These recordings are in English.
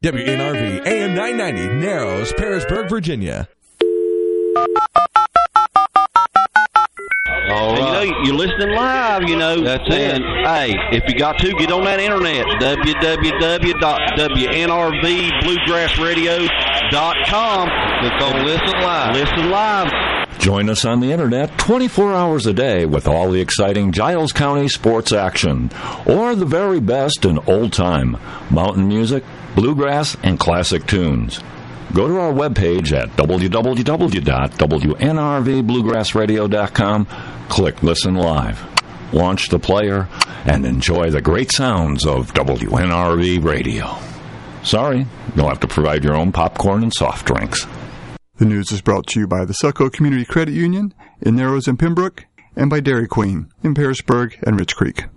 WNRV AM 990, Narrows, Parisburg, Virginia. All right. You're listening live, That's it. Hey, if you got to, get on that internet, www.WNRVBluegrassradio.com. Click on Listen Live. Listen live. Join us on the internet 24 hours a day with all the exciting Giles County sports action, or the very best in old-time mountain music, bluegrass, and classic tunes. Go to our webpage at www.WNRVBluegrassradio.com, click Listen Live, launch the player, and enjoy the great sounds of WNRV Radio. Sorry, you'll have to provide your own popcorn and soft drinks. The news is brought to you by the Selco Community Credit Union in Narrows and Pembroke, and by Dairy Queen in Parisburg and Rich Creek.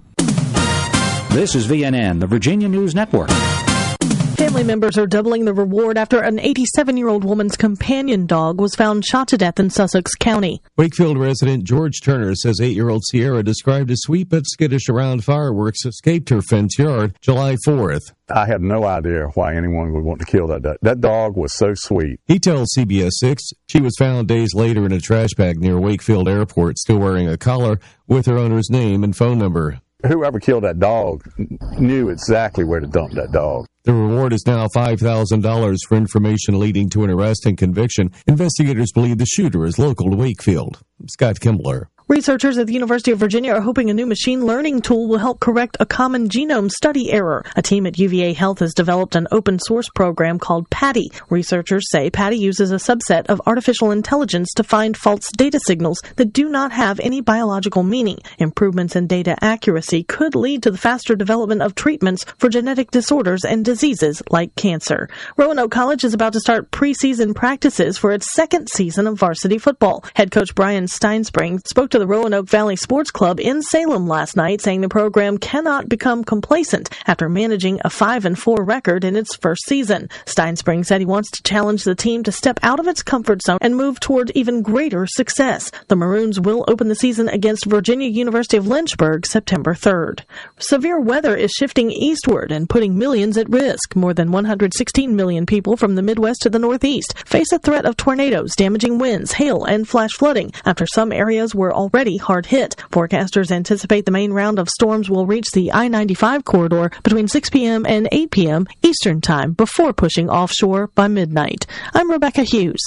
This is VNN, the Virginia News Network. Family members are doubling the reward after an 87-year-old woman's companion dog was found shot to death in Sussex County. Wakefield resident George Turner says 8-year-old Sierra, described as sweet but skittish around fireworks, escaped her fence yard July 4th. I had no idea why anyone would want to kill that dog. That dog was so sweet. He tells CBS 6 she was found days later in a trash bag near Wakefield Airport, still wearing a collar with her owner's name and phone number. Whoever killed that dog knew exactly where to dump that dog. The reward is now $5,000 for information leading to an arrest and conviction. Investigators believe the shooter is local to Wakefield. Scott Kimbler. Researchers at the University of Virginia are hoping a new machine learning tool will help correct a common genome study error. A team at UVA Health has developed an open-source program called PATTY. Researchers say PATTY uses a subset of artificial intelligence to find false data signals that do not have any biological meaning. Improvements in data accuracy could lead to the faster development of treatments for genetic disorders and diseases like cancer. Roanoke College is about to start preseason practices for its second season of varsity football. Head coach Brian Steinspring spoke to the Roanoke Valley Sports Club in Salem last night, saying the program cannot become complacent after managing a 5-4 record in its first season. Steinspring said he wants to challenge the team to step out of its comfort zone and move toward even greater success. The Maroons will open the season against Virginia University of Lynchburg September 3rd. Severe weather is shifting eastward and putting millions at risk. More than 116 million people from the Midwest to the Northeast face a threat of tornadoes, damaging winds, hail, and flash flooding after some areas were already hard hit. Forecasters anticipate the main round of storms will reach the I-95 corridor between 6 p.m. and 8 p.m. Eastern Time before pushing offshore by midnight. I'm Rebecca Hughes.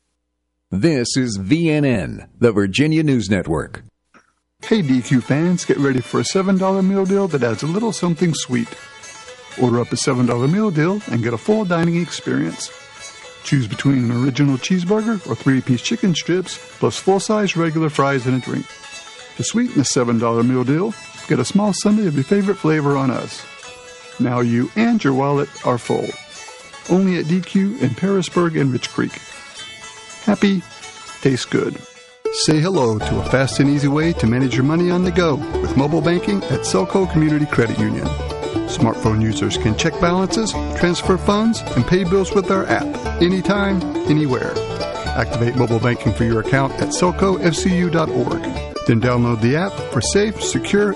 This is VNN, the Virginia News Network. Hey DQ fans, get ready for a $7 meal deal that adds a little something sweet. Order up a $7 meal deal and get a full dining experience. Choose between an original cheeseburger or 3-piece chicken strips, plus full-size regular fries and a drink. To sweeten the $7 meal deal, get a small sundae of your favorite flavor on us. Now you and your wallet are full. Only at DQ in Parisburg and Rich Creek. Happy, tastes good. Say hello to a fast and easy way to manage your money on the go with mobile banking at Selco Community Credit Union. Smartphone users can check balances, transfer funds, and pay bills with our app anytime, anywhere. Activate mobile banking for your account at selcofcu.org. Then download the app for safe, secure,